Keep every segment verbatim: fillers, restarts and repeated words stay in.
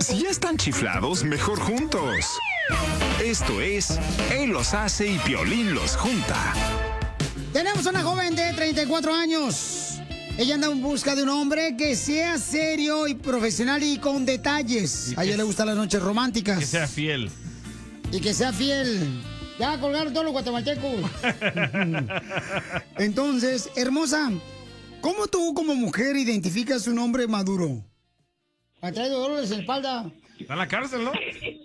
Si ya están chiflados, mejor juntos. Esto es Él los hace y Piolín los junta. Tenemos una joven de treinta y cuatro años. Ella anda en busca de un hombre que sea serio y profesional y con detalles. A ella le gustan las noches románticas. Que sea fiel. Y que sea fiel. Ya colgaron todos los guatemaltecos. Entonces, hermosa, ¿cómo tú como mujer identificas un hombre maduro? ¿Ha traído dolores en la espalda? Está en la cárcel, ¿no?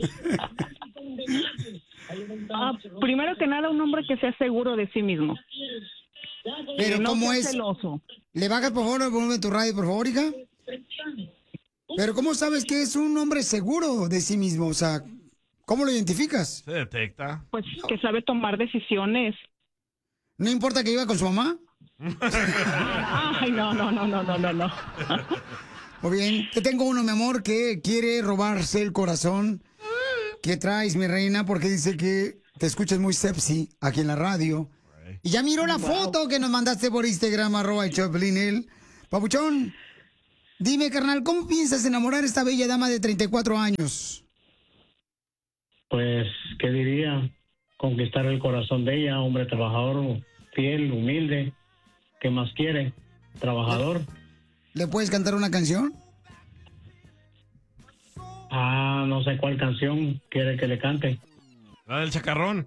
Ah, primero que nada, un hombre que sea seguro de sí mismo. Pero no ¿cómo sea es? celoso. ¿Le bajas, por favor, el volumen de tu radio, por favor, hija? Pero ¿cómo sabes que es un hombre seguro de sí mismo? O sea, ¿cómo lo identificas? Se detecta. Pues que sabe tomar decisiones. ¿No importa que iba con su mamá? Ay, no, no, no, no, no, no, no. Muy bien, te tengo uno, mi amor, que quiere robarse el corazón. ¿Qué traes, mi reina? Porque dice que te escuchas muy sexy aquí en la radio. Y ya miró la foto que nos mandaste por Instagram, arroba el Choplin, él. Papuchón, dime, carnal, ¿cómo piensas enamorar a esta bella dama de treinta y cuatro años? Pues, ¿qué diría? Conquistar el corazón de ella, hombre trabajador, fiel, humilde. ¿Qué más quiere? Trabajador. ¿Le puedes cantar una canción? Ah, no sé cuál canción quiere que le cante. La del chacarrón.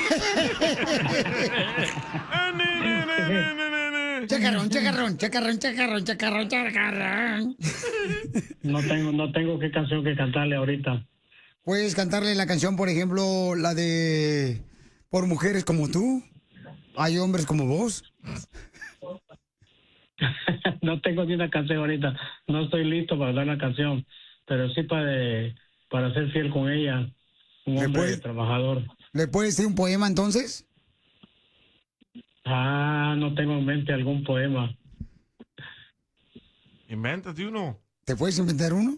Chacarrón, chacarrón, chacarrón, chacarrón, chacarrón, chacarrón. No tengo, no tengo qué canción que cantarle ahorita. Puedes cantarle la canción, por ejemplo, la de Por mujeres como tú. Hay hombres como vos. No tengo ni una canción ahorita. No estoy listo para dar una canción. Pero sí para, para ser fiel con ella. Un hombre puede, trabajador. ¿Le puedes decir un poema entonces? Ah, no tengo en mente algún poema. Invéntate uno. ¿Te puedes inventar uno?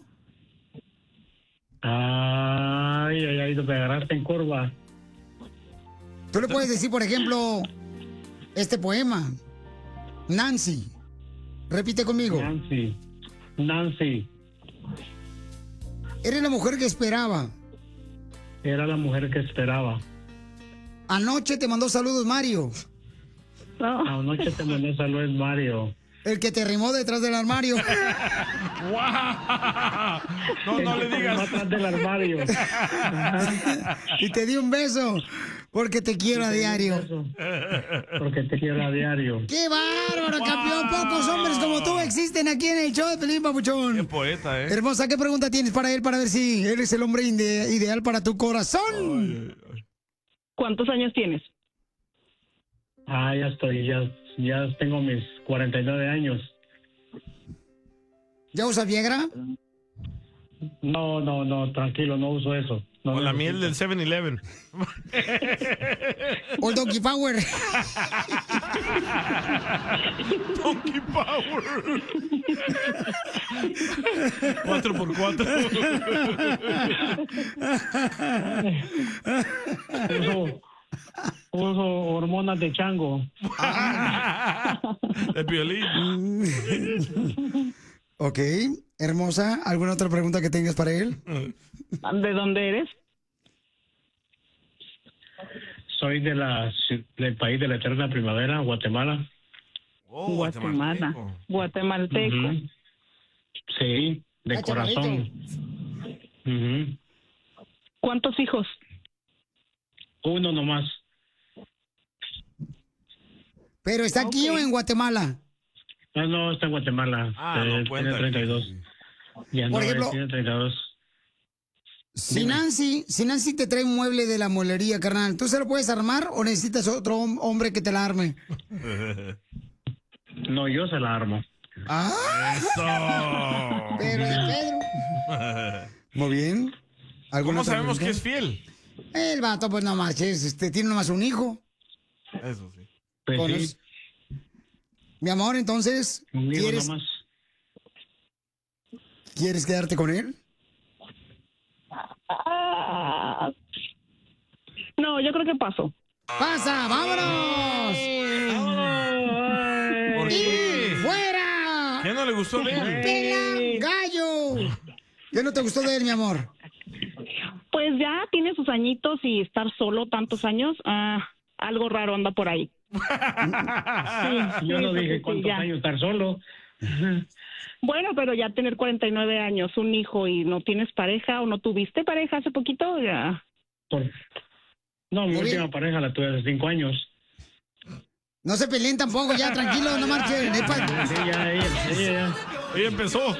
Ay, ay, ay, te agarraste en curva. Tú le puedes decir, por ejemplo, este poema. Nancy. Repite conmigo. Nancy. Nancy. Eres la mujer que esperaba. Era la mujer que esperaba. Anoche te mandó saludos, Mario. No. Anoche te mandó saludos, Mario. El que te arrimó detrás del armario. ¡Wow! No, no le digas. Detrás del armario. Y te di un beso. Porque te quiero a diario. Porque te quiero a diario. ¡Qué bárbaro, wow, campeón! Pocos hombres como tú existen aquí en el show de Pelín, papuchón. Qué poeta, ¿eh? Hermosa, ¿qué pregunta tienes para él para ver si él es el hombre ide ideal para tu corazón? Ay, ay. ¿Cuántos años tienes? Ah, ya estoy, ya, ya tengo mis cuarenta y nueve años. ¿Ya usas Viagra? No, no, no, tranquilo, no uso eso. No, o la no, miel no. del seven eleven. O el Donkey Power. Donkey Power. Cuatro por cuatro. Uso, uso hormonas de chango. De violín. Ok, hermosa, ¿alguna otra pregunta que tengas para él? ¿De dónde eres? Soy de la, del país de la eterna primavera, Guatemala. Oh, Guatemala. Guatemalteco. Uh-huh. Sí, de Ah, corazón. Uh-huh. ¿Cuántos hijos? Uno nomás. ¿Pero está aquí Ok. o en Guatemala? No, no, está en Guatemala. Ah, eh, no tiene cuenta. treinta y dos. Ya Por no, ejemplo- él tiene treinta y dos. Si Dime. Nancy, si Nancy te trae un mueble de la mueblería, carnal, ¿tú se lo puedes armar o necesitas otro hom- hombre que te la arme? No, yo se la armo. ¡Ah! Eso. Pero de Pedro. Muy bien. ¿Alguna ¿Cómo otra sabemos que pregunta? es fiel? El vato, pues no marches, este, tiene nomás un hijo. Eso sí. Pues Con sí, es- Mi amor, entonces, un hijo ¿quieres, nomás. ¿quieres quedarte con él? Ah. No, yo creo que paso. ¡Pasa! ¡Vámonos! ¿Por ¡Y qué? fuera! ¿Qué no le gustó de él? ¡Pela gallo! ¿Qué no te gustó de él, mi amor? Pues ya tiene sus añitos y estar solo tantos años, ah, algo raro anda por ahí. Sí, Yo no sí, dije sí, cuántos ya. años estar solo. Bueno, pero ya tener cuarenta y nueve años, un hijo y no tienes pareja o no tuviste pareja hace poquito, ya. Por- No, mi Muy última bien. pareja la tuve hace cinco años. No se peleen tampoco, ya, tranquilo, no marchen. Es pa- Sí, ya, ella, ella ya. Ella empezó.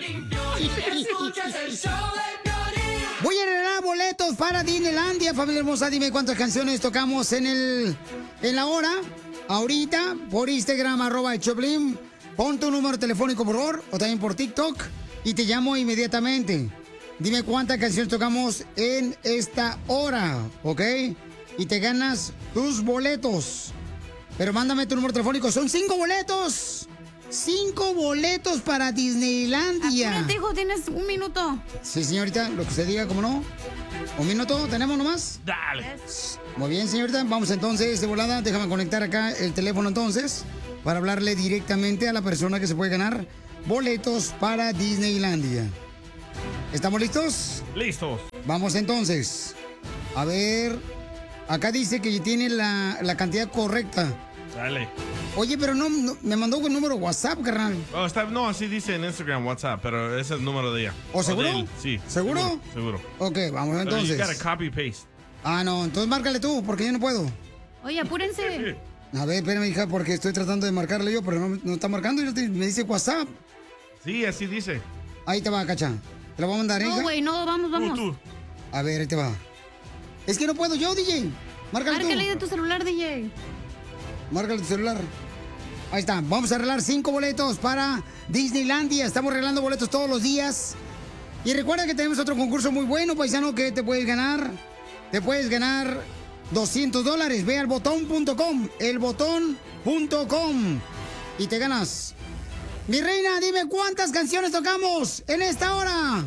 Voy a regalar boletos para Disneylandia, familia hermosa. Dime cuántas canciones tocamos en el en la hora. Ahorita, por Instagram, arroba el Choplin. Pon tu número telefónico, por favor, o también por TikTok, y te llamo inmediatamente. Dime cuántas canciones tocamos en esta hora, ¿ok? Y te ganas tus boletos. Pero mándame tu número telefónico. Son cinco boletos. Cinco boletos para Disneylandia. Apúrate, hijo, tienes un minuto. Sí, señorita, lo que usted diga, ¿cómo no? ¿Un minuto tenemos nomás? Dale. Muy bien, señorita. Vamos entonces de volada. Déjame conectar acá el teléfono entonces para hablarle directamente a la persona que se puede ganar boletos para Disneylandia. ¿Estamos listos? Listos. Vamos entonces. A ver. Acá dice que tiene la, la cantidad correcta. Dale. Oye, pero no, no- me mandó un número WhatsApp, carnal. Oh, está, no, así dice en Instagram, WhatsApp, pero ese es el número de ella. ¿O seguro? de él, sí. ¿Seguro? Seguro. seguro. Ok, vamos Pero you gotta entonces. copy paste. Ah, no, entonces márcale tú, porque yo no puedo. Oye, apúrense. A ver, espérame, hija, porque estoy tratando de marcarle yo, pero no, no está marcando y no te- me dice WhatsApp. Sí, así dice. Ahí te va, cacha. Te la voy a mandar, ¿eh, No, hija? güey, no, vamos, vamos. Tú, tú. A ver, ahí te va. Es que no puedo yo, D J. Márcale tú. Márcale de tu celular, D J. Márcale tu celular. Ahí está. Vamos a arreglar cinco boletos para Disneylandia. Estamos arreglando boletos todos los días. Y recuerda que tenemos otro concurso muy bueno, paisano, que te puedes ganar. Te puedes ganar doscientos dólares. Ve al botón punto com. El botón punto com. Y te ganas. Mi reina, dime cuántas canciones tocamos en esta hora.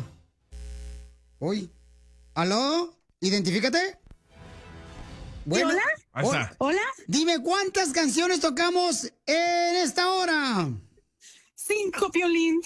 Uy. ¿Aló? ¿Identifícate? Bueno. hola? Ahí Oh, está. Hola, Dime cuántas canciones tocamos en esta hora. cinco, Piolín.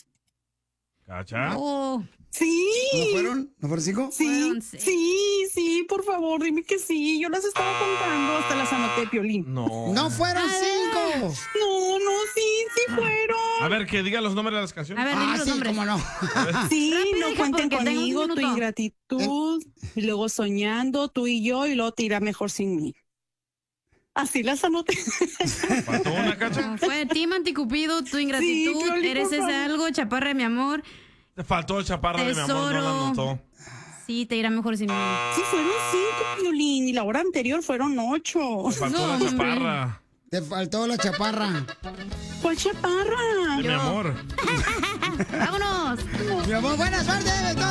¿Cacha? Oh, Sí. ¿No fueron? ¿No fueron cinco? Sí, Fueron seis. sí, sí, por favor, dime que sí. Yo las estaba contando, hasta las anoté, Piolín. No. No fueron cinco. No, no, sí, sí fueron. A ver, que diga los nombres de las a canciones. ver, dime Ah, los sí, nombres. cómo no. Sí, Rápido, no hija, cuenten porque tengo un conmigo, tu minuto. ingratitud, y luego soñando, tú y yo, y luego te irá mejor sin mí. Así las anoté. ¿Faltó una, Cacha? No, fue Tim Anticupido, tu ingratitud, Sí, Piolín, eres por ese favor. algo, chaparra de mi amor. Te faltó chaparra de mi amor, no la Tesoro. anotó. Sí, te irá mejor sin mí. Sí, fueron cinco, Piolín, y la hora anterior fueron ocho. Te faltó No, la hombre. chaparra Te faltó la chaparra. ¿Cuál chaparra? de mi amor. ¡Vámonos! Mi amor, buena suerte.